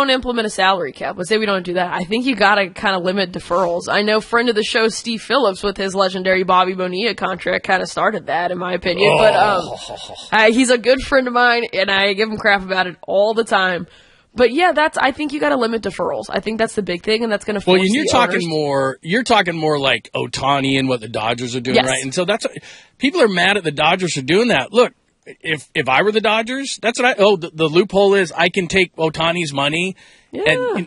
don't implement a salary cap. Let's say we don't do that. I think you got to kind of limit deferrals. I know friend of the show, Steve Phillips, with his legendary Bobby Bonilla contract, kind of started that, in my opinion. But he's a good friend of mine, and I give him crap about it all the time. But yeah, I think you got to limit deferrals. I think that's the big thing, and that's going to force you're talking more like Ohtani and what the Dodgers are doing, right? And so people are mad at the Dodgers for doing that. Look, if I were the Dodgers, that's what the loophole is. I can take Ohtani's money and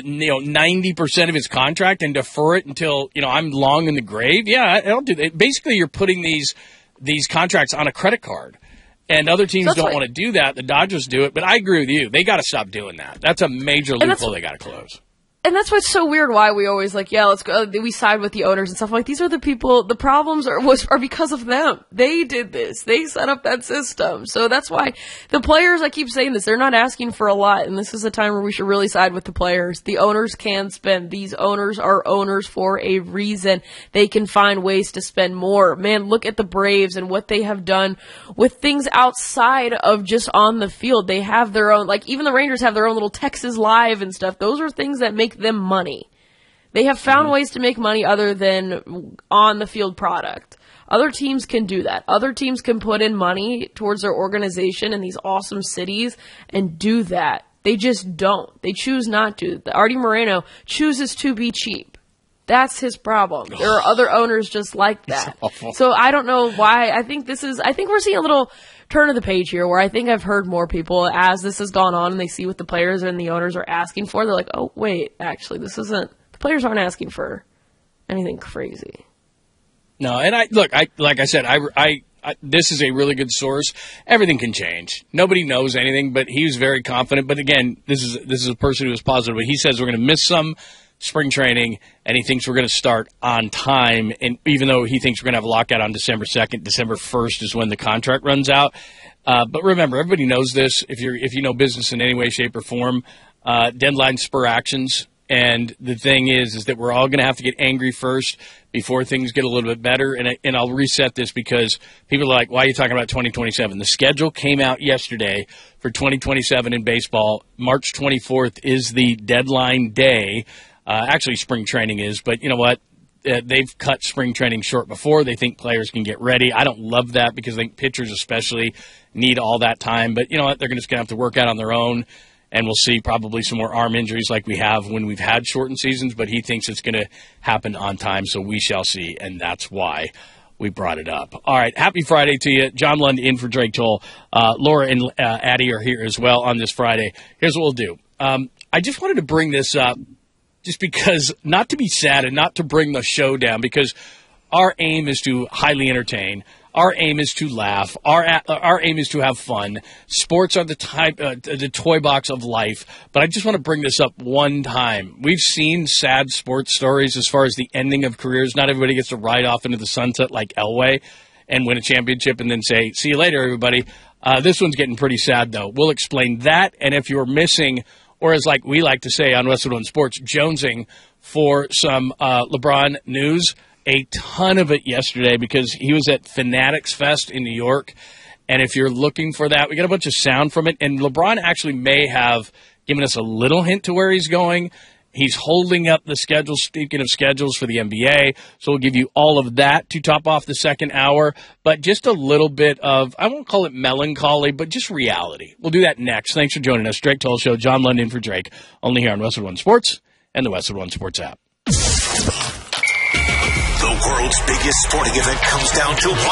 90% of his contract and defer it until I'm long in the grave. Yeah, I'll do that. Basically, you're putting these contracts on a credit card. And other teams don't want to do that. The Dodgers do it. But I agree with you. They got to stop doing that. That's a major loophole they got to close. And that's what's so weird, why we always let's go, we side with the owners and stuff. Like, these are the people, the problems are because of them. They did this. They set up that system. So that's why the players, I keep saying this, they're not asking for a lot. And this is a time where we should really side with the players. The owners can spend. These owners are owners for a reason. They can find ways to spend more. Man, look at the Braves and what they have done with things outside of just on the field. They have their own, even the Rangers have their own little Texas Live and stuff. Those are things that make them money. They have found ways to make money other than on the field product. Other teams can do that. Other teams can put in money towards their organization in these awesome cities and do that. They just don't. They choose not to. Artie Moreno chooses to be cheap. That's his problem. There are other owners just like that. So I don't know why. I think we're seeing a little turn of the page here, where I think I've heard more people, as this has gone on and they see what the players and the owners are asking for, they're like, oh, wait, actually, the players aren't asking for anything crazy. No, and like I said, this is a really good source. Everything can change. Nobody knows anything, but he was very confident. But again, this is a person who was positive. But he says we're going to miss some spring training, and he thinks we're going to start on time. And even though he thinks we're going to have a lockout on December 2nd, December 1st is when the contract runs out. But remember, everybody knows this. If you know business in any way, shape, or form, deadlines spur actions. And the thing is that we're all going to have to get angry first before things get a little bit better. And I'll reset this because people are like, why are you talking about 2027? The schedule came out yesterday for 2027 in baseball. March 24th is the deadline day. Actually, spring training is, but you know what? They've cut spring training short before. They think players can get ready. I don't love that because I think pitchers especially need all that time. But you know what? They're just going to have to work out on their own, and we'll see probably some more arm injuries like we have when we've had shortened seasons. But he thinks it's going to happen on time, so we shall see, and that's why we brought it up. All right, happy Friday to you. John Lund in for Drake Toll. Laura and Addie are here as well on this Friday. Here's what we'll do. I just wanted to bring this up. Just because, not to be sad and not to bring the show down, because our aim is to highly entertain. Our aim is to laugh. Our aim is to have fun. Sports are the toy box of life. But I just want to bring this up one time. We've seen sad sports stories as far as the ending of careers. Not everybody gets to ride off into the sunset like Elway and win a championship and then say, see you later, everybody. This one's getting pretty sad, though. We'll explain that. And if you're missing, or as like we like to say on Westwood One Sports, jonesing for some LeBron news, a ton of it yesterday because he was at Fanatics Fest in New York. And if you're looking for that, we got a bunch of sound from it. And LeBron actually may have given us a little hint to where he's going. He's holding up the schedule, speaking of schedules for the NBA. So we'll give you all of that to top off the second hour. But just a little bit of, I won't call it melancholy, but just reality. We'll do that next. Thanks for joining us. Drake Toll Show, John Lund in for Drake, only here on Westwood One Sports and the Westwood One Sports app. The world's biggest sporting event comes down to one.